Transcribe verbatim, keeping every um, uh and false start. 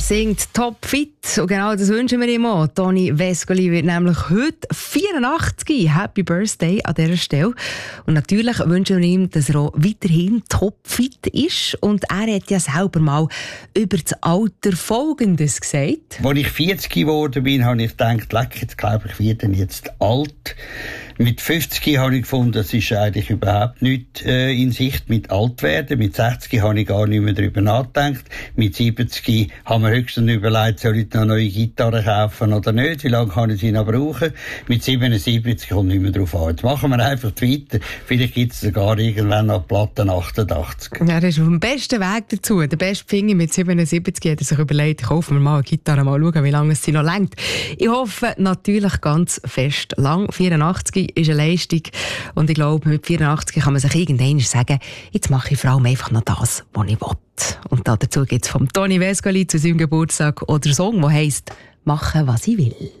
singt Top Fit und genau das wünschen wir ihm auch. Toni Vescoli wird nämlich heute vierundachtzig. Happy Birthday an dieser Stelle. Und natürlich wünschen wir ihm, dass er auch weiterhin topfit ist. Und er hat ja selber mal über das Alter Folgendes gesagt. Als ich vierzig geworden bin, habe ich gedacht, leck, jetzt glaube ich, werde ich jetzt alt. Mit fünfzig habe ich gefunden, das ist eigentlich überhaupt nicht äh, in Sicht mit alt werden. Mit sechzig habe ich gar nicht mehr darüber nachgedacht. Mit siebzig haben wir höchstens überlegt, soll ich noch eine neue Gitarre kaufen oder nicht? Wie lange kann ich sie noch brauchen? Mit siebenundsiebzig kommt nicht mehr drauf an. Jetzt machen wir einfach weiter. Vielleicht gibt es sogar irgendwann noch Platten achtundachtzig. Ja, das ist auf dem besten Weg dazu. Der beste Finger mit siebenundsiebzig hat er sich überlegt, kaufen wir mal eine Gitarre, mal schauen, wie lange es sie noch reicht. Ich hoffe natürlich ganz fest lang. vierundachtzig ist eine Leistung. Und ich glaube, mit vierundachtzig kann man sich irgendwann sagen, jetzt mache ich vor allem einfach noch das, was ich will. Und dazu gibt es vom Toni Vescoli zu seinem Geburtstag oder Song, der heisst «Machen, was ich will».